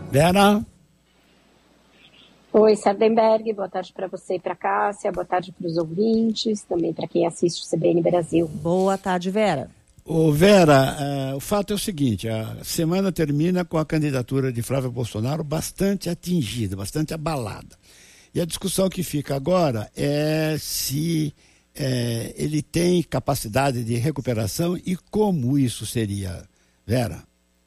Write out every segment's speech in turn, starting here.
Vera? Oi, Sardenberg, boa tarde para você e para a Cássia, boa tarde para os ouvintes, também para quem assiste o CBN Brasil. Boa tarde, Vera. Vera, o fato é o seguinte, a semana termina com a candidatura de Flávio Bolsonaro bastante atingida, bastante abalada. E a discussão que fica agora é se ele tem capacidade de recuperação e como isso seria, Vera?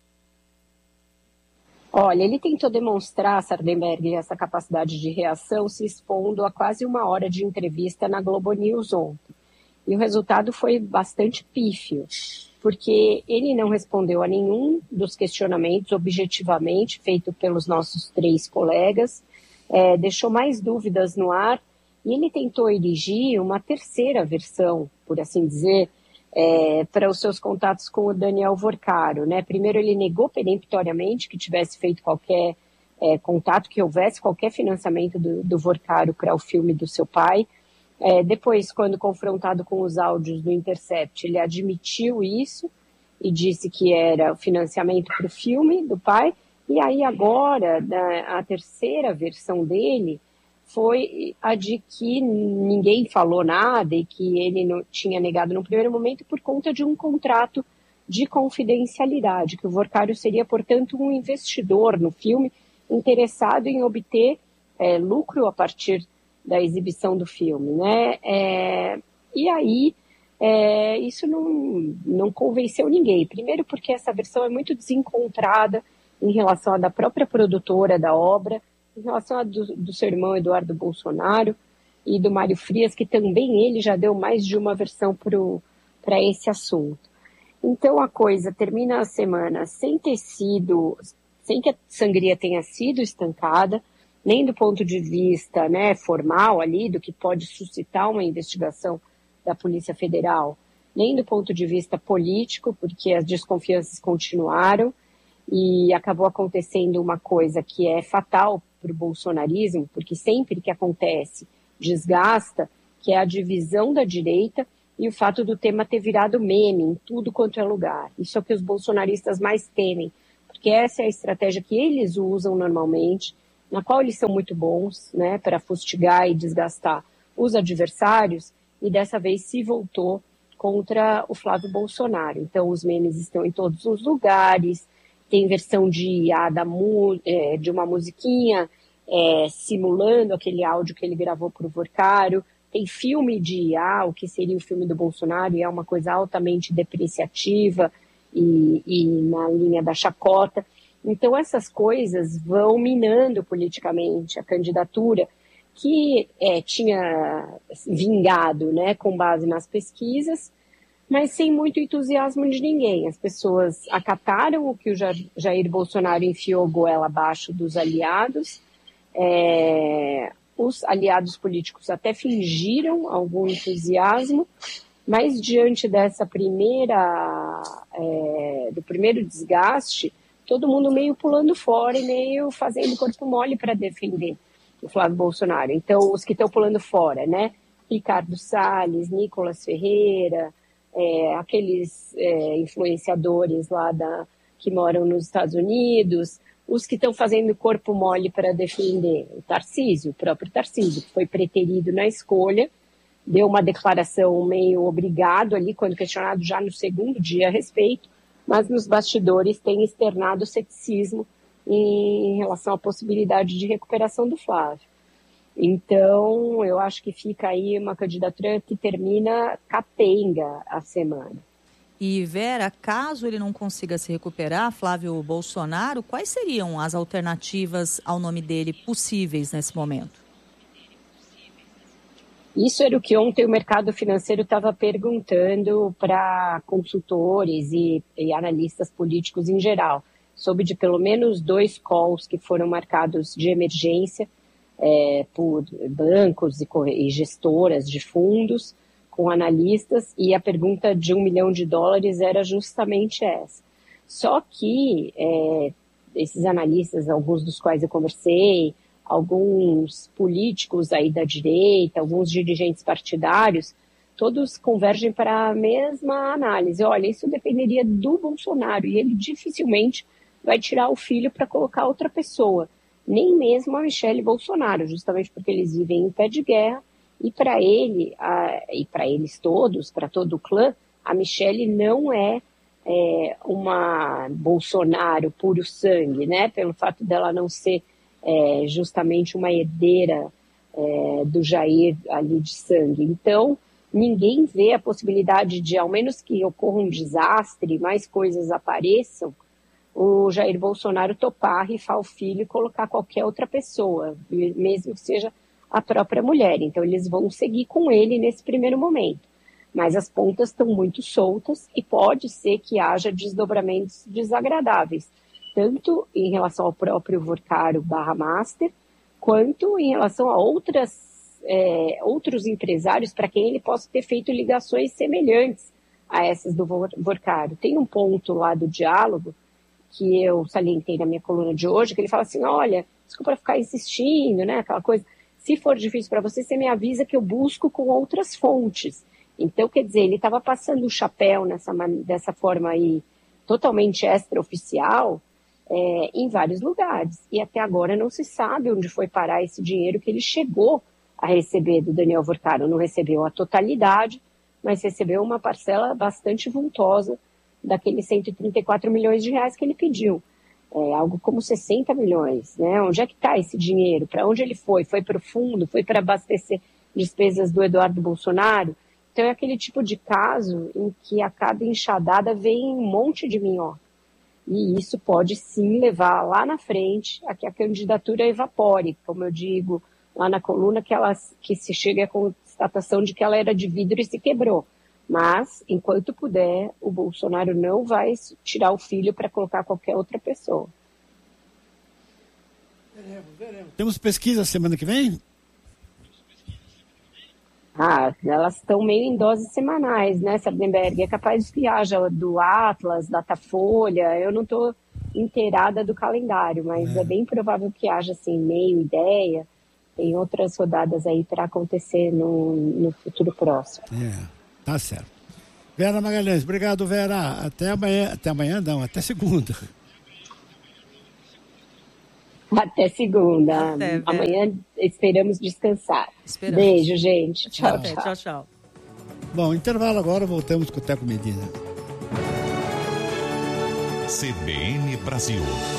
Olha, ele tentou demonstrar, Sardenberg, essa capacidade de reação se expondo a quase 1 hora de entrevista na Globo News ontem. E o resultado foi bastante pífio, porque ele não respondeu a nenhum dos questionamentos objetivamente feito pelos nossos 3 colegas, deixou mais dúvidas no ar e ele tentou erigir uma terceira versão, por assim dizer, para os seus contatos com o Daniel Vorcaro, né? Primeiro ele negou peremptoriamente que tivesse feito qualquer contato, que houvesse qualquer financiamento do Vorcaro para o filme do seu pai. Depois, quando confrontado com os áudios do Intercept, ele admitiu isso e disse que era o financiamento para o filme do pai. E aí agora, a terceira versão dele foi a de que ninguém falou nada e que ele não tinha negado no primeiro momento por conta de um contrato de confidencialidade, que o Vorcaro seria, portanto, um investidor no filme interessado em obter lucro a partir da exibição do filme, né? E aí, isso não convenceu ninguém. Primeiro porque essa versão é muito desencontrada em relação à da própria produtora da obra, em relação à do seu irmão Eduardo Bolsonaro e do Mário Frias, que também ele já deu mais de uma versão para esse assunto. Então a coisa termina a semana sem que a sangria tenha sido estancada, nem do ponto de vista, né, formal ali, do que pode suscitar uma investigação da Polícia Federal, nem do ponto de vista político, porque as desconfianças continuaram e acabou acontecendo uma coisa que é fatal para o bolsonarismo, porque sempre que acontece, desgasta, que é a divisão da direita e o fato do tema ter virado meme em tudo quanto é lugar. Isso é o que os bolsonaristas mais temem, porque essa é a estratégia que eles usam normalmente, na qual eles são muito bons, né, para fustigar e desgastar os adversários, e dessa vez se voltou contra o Flávio Bolsonaro. Então, os memes estão em todos os lugares, tem versão de IA de uma musiquinha simulando aquele áudio que ele gravou para o Vorcaro, tem filme de IA, o que seria o filme do Bolsonaro, e é uma coisa altamente depreciativa e na linha da chacota. Então, essas coisas vão minando politicamente a candidatura que tinha vingado, né, com base nas pesquisas, mas sem muito entusiasmo de ninguém. As pessoas acataram o que o Jair Bolsonaro enfiou goela abaixo dos aliados. Os aliados políticos até fingiram algum entusiasmo, mas diante dessa do primeiro desgaste, todo mundo meio pulando fora e meio fazendo corpo mole para defender o Flávio Bolsonaro. Então, os que estão pulando fora, né? Ricardo Salles, Nicolas Ferreira, aqueles influenciadores lá que moram nos Estados Unidos, os que estão fazendo corpo mole para defender o próprio Tarcísio, que foi preterido na escolha, deu uma declaração meio obrigado ali, quando questionado já no segundo dia a respeito, mas nos bastidores tem externado ceticismo em relação à possibilidade de recuperação do Flávio. Então, eu acho que fica aí uma candidatura que termina capenga a semana. E, Vera, caso ele não consiga se recuperar, Flávio Bolsonaro, quais seriam as alternativas ao nome dele possíveis nesse momento? Isso era o que ontem o mercado financeiro estava perguntando para consultores e analistas políticos em geral. Soube de pelo menos 2 calls que foram marcados de emergência por bancos e gestoras de fundos com analistas, e a pergunta de $1 milhão era justamente essa. Só que esses analistas, alguns dos quais eu conversei, alguns políticos aí da direita, alguns dirigentes partidários, todos convergem para a mesma análise. Olha, isso dependeria do Bolsonaro e ele dificilmente vai tirar o filho para colocar outra pessoa. Nem mesmo a Michele Bolsonaro, justamente porque eles vivem em pé de guerra, e para ele, e para eles todos, para todo o clã, a Michele não é uma Bolsonaro puro sangue, né? Pelo fato dela não ser justamente uma herdeira do Jair ali de sangue. Então, ninguém vê a possibilidade de, ao menos que ocorra um desastre, mais coisas apareçam, o Jair Bolsonaro topar, rifar o filho e colocar qualquer outra pessoa, mesmo que seja a própria mulher. Então, eles vão seguir com ele nesse primeiro momento. Mas as pontas estão muito soltas e pode ser que haja desdobramentos desagradáveis, tanto em relação ao próprio Vorcaro / Master, quanto em relação a outros empresários para quem ele possa ter feito ligações semelhantes a essas do Vorcaro. Tem um ponto lá do diálogo que eu salientei na minha coluna de hoje, que ele fala assim, olha, desculpa ficar insistindo, né, aquela coisa, se for difícil para você me avisa que eu busco com outras fontes. Então, quer dizer, ele estava passando o chapéu dessa forma aí, totalmente extraoficial, em vários lugares. E até agora não se sabe onde foi parar esse dinheiro que ele chegou a receber do Daniel Vorcaro. Não recebeu a totalidade, mas recebeu uma parcela bastante vultosa daqueles 134 milhões de reais que ele pediu. Algo como 60 milhões, né? Onde é que está esse dinheiro? Para onde ele foi? Foi para o fundo? Foi para abastecer despesas do Eduardo Bolsonaro? Então é aquele tipo de caso em que a cada enxadada vem um monte de minhoca. E isso pode sim levar lá na frente a que a candidatura evapore, como eu digo lá na coluna, que se chega à constatação de que ela era de vidro e se quebrou. Mas, enquanto puder, o Bolsonaro não vai tirar o filho para colocar qualquer outra pessoa. Veremos. Temos pesquisa semana que vem? Elas estão meio em doses semanais, né, Sardenberg? É capaz que haja do Atlas, Datafolha, eu não estou inteirada do calendário, mas é bem provável que haja, assim, meio ideia. Tem outras rodadas aí para acontecer no futuro próximo. Tá certo. Vera Magalhães, obrigado, Vera. Até amanhã não, até segunda. Até segunda. Amanhã esperamos descansar. Beijo, gente. Tchau, tchau. Bom, intervalo agora, voltamos com o Teco Medina. CBN Brasil.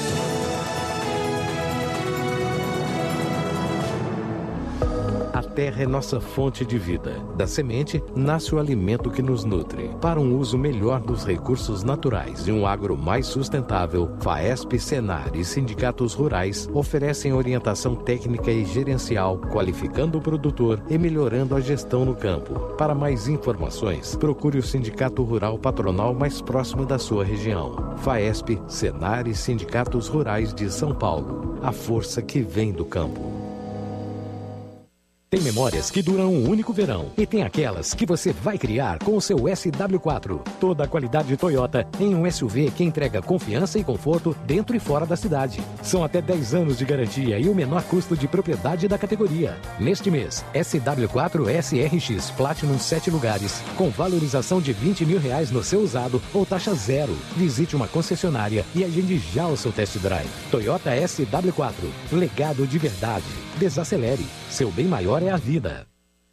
A terra é nossa fonte de vida. Da semente, nasce o alimento que nos nutre. Para um uso melhor dos recursos naturais e um agro mais sustentável, FAESP, Senar e sindicatos rurais oferecem orientação técnica e gerencial, qualificando o produtor e melhorando a gestão no campo. Para mais informações, procure o Sindicato Rural Patronal mais próximo da sua região. FAESP, Senar e sindicatos rurais de São Paulo. A força que vem do campo. Tem memórias que duram um único verão e tem aquelas que você vai criar com o seu SW4. Toda a qualidade Toyota em um SUV que entrega confiança e conforto dentro e fora da cidade. São até 10 anos de garantia e o menor custo de propriedade da categoria. Neste mês, SW4 SRX Platinum 7 lugares, com valorização de R$20 mil no seu usado ou taxa zero. Visite uma concessionária e agende já o seu test drive. Toyota SW4, legado de verdade. Desacelere, seu bem maior é a vida.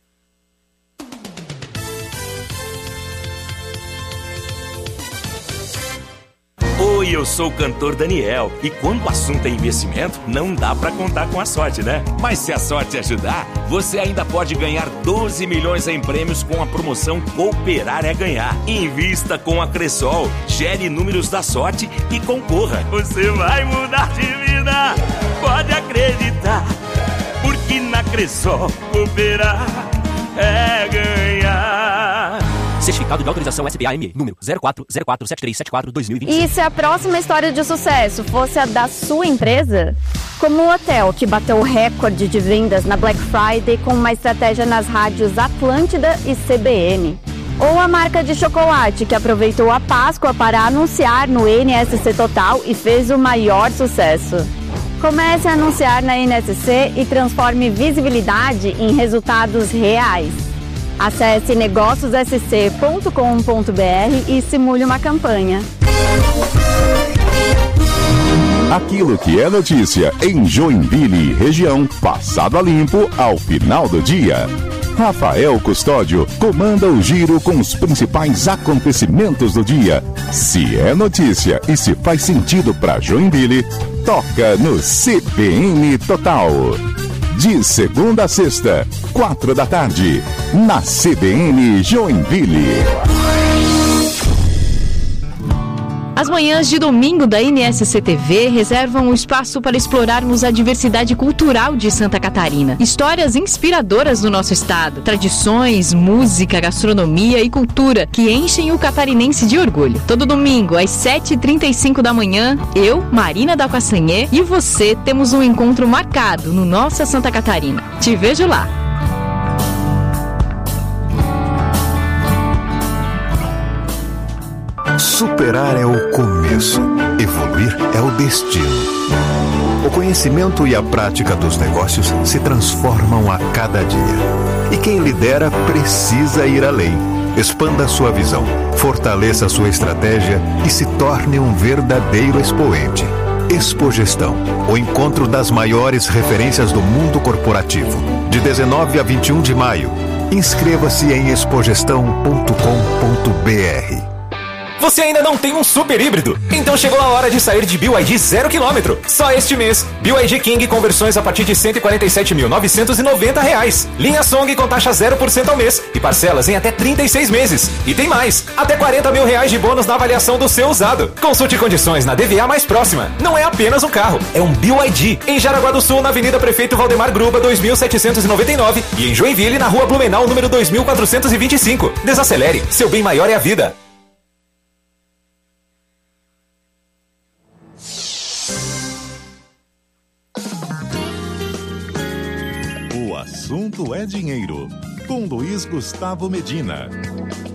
Oi, eu sou o cantor Daniel e quando o assunto é investimento, não dá pra contar com a sorte, né? Mas se a sorte ajudar, você ainda pode ganhar 12 milhões em prêmios com a promoção Cooperar é Ganhar. Invista com a Cressol, gere números da sorte e concorra. Você vai mudar de vida, pode acreditar, porque na Cressol cooperar é ganhar. Certificado de autorização SBAME, número 04047374-2025. E se a próxima história de sucesso fosse a da sua empresa? Como o hotel que bateu o recorde de vendas na Black Friday com uma estratégia nas rádios Atlântida e CBN. Ou a marca de chocolate que aproveitou a Páscoa para anunciar no NSC Total e fez o maior sucesso. Comece a anunciar na NSC e transforme visibilidade em resultados reais. Acesse negóciossc.com.br e simule uma campanha. Aquilo que é notícia em Joinville e região, passado a limpo ao final do dia. Rafael Custódio comanda o giro com os principais acontecimentos do dia. Se é notícia e se faz sentido para Joinville, toca no CBN Total. De segunda a sexta, 4 da tarde, na CBN Joinville. As manhãs de domingo da NSC-TV reservam um espaço para explorarmos a diversidade cultural de Santa Catarina. Histórias inspiradoras do nosso estado, tradições, música, gastronomia e cultura que enchem o catarinense de orgulho. Todo domingo, às 7h35 da manhã, eu, Marina da Castanhê, e você temos um encontro marcado no Nossa Santa Catarina. Te vejo lá! Superar é o começo, evoluir é o destino. O conhecimento e a prática dos negócios se transformam a cada dia. E quem lidera precisa ir além. Expanda sua visão, fortaleça sua estratégia e se torne um verdadeiro expoente. Expogestão, o encontro das maiores referências do mundo corporativo. De 19 a 21 de maio. Inscreva-se em expogestão.com.br. Você ainda não tem um super híbrido? Então chegou a hora de sair de BYD 0 km. Só este mês. BYD King com versões a partir de R$ 147.990. Linha Song com taxa 0% ao mês e parcelas em até 36 meses. E tem mais, até R$40 mil de bônus na avaliação do seu usado. Consulte condições na DVA mais próxima. Não é apenas um carro, é um BYD. Em Jaraguá do Sul, na Avenida Prefeito Valdemar Gruba, 2799. E em Joinville, na Rua Blumenau, número 2425. Desacelere, seu bem maior é a vida. O assunto é dinheiro, com Luiz Gustavo Medina.